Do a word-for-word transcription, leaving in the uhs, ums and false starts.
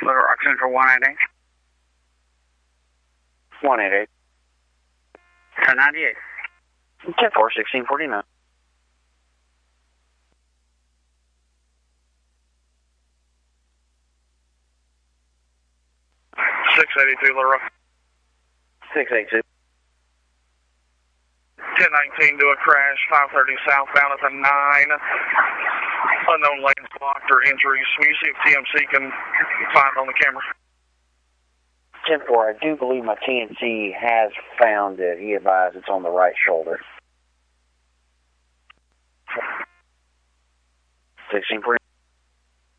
Little Rock Central one eighty-eight. one eighty-eight. ten ninety-eight. ten four, sixteen forty-nine. six eighty-two, Little Rock. six eighty-two. ten nineteen, do a crash, five thirty southbound at the nine. Unknown lanes blocked or entries. Will you see if T M C can find on the camera? ten four, I do believe my T N C has found it. He advised it's on the right shoulder.